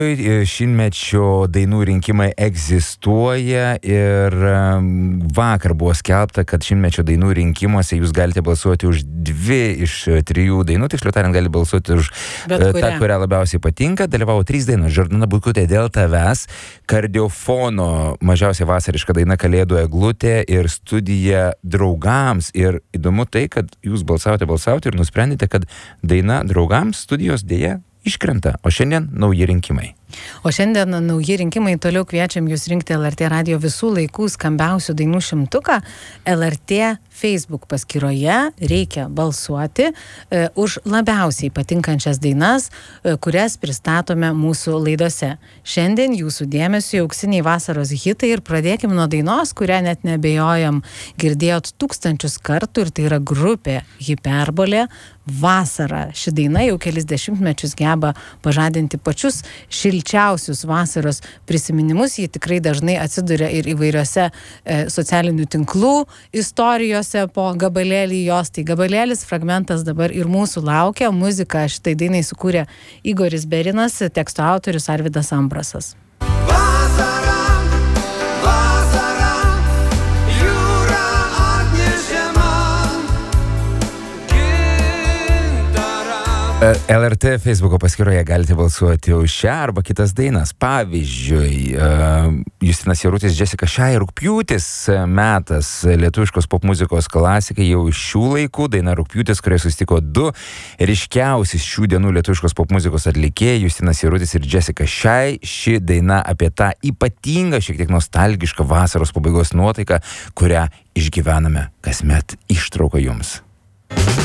Šimtmečio dainų rinkimai egzistuoja ir vakar buvo skelbta, kad šimtmečio dainų rinkimuose jūs galite balsuoti už 2 iš 3 dainų, tiksliau tariant, gali balsuoti už tą, kurią labiausiai patinka. Dalyvavo 3 dainos: Žordana Butkutė Dėl tavęs, Kardiofono Mažiausiai vasariška daina Kalėdų eglutė ir Studija draugams. Ir įdomu tai, kad jūs balsavote ir nusprendėte, kad daina draugams Studijos dėja iškrenta, o šiandien nauji rinkimai. O šiandien nauji rinkimai, toliau kviečiam jūs rinkti LRT radijo visų laikų skambiausių dainų 100 LRT Facebook paskyroje. Reikia balsuoti už labiausiai patinkančias dainas, kurias pristatome mūsų laidose. Šiandien jūsų dėmesio auksiniai vasaros hitai ir pradėkim nuo dainos, kurią net nebejojam girdėjot 1000 kartų, ir tai yra grupė Hiperbolė Vasara. Ši daina jau kelis dešimtmečius geba pažadinti pačius šilčiausius vasaros prisiminimus. Ji tikrai dažnai atsiduria ir įvairiose socialinių tinklų istorijose po gabalėlį jos. Tai gabalėlis, fragmentas dabar ir mūsų laukia. Muziką šitai dainai sukūrė Igoris Berinas, teksto autorius Arvydas Ambrasas. LRT Facebooko paskyroje galite balsuoti už šią arba kitas dainas. Pavyzdžiui, Justinas Jarutis, Jessica Shy, Rugpjūtis metas lietuviškos popmuzikos klasikai jau iš šių laikų. Daina Rugpjūtis, kurioje susitiko 2 ryškiausi šių dienų lietuviškos popmuzikos atlikėjai, Justinas Jarutis ir Jessica Shy. Ši daina apie tą ypatingą, šiek tiek nostalgišką vasaros pabaigos nuotaiką, kurią išgyvename kasmet. Ištrauka jums.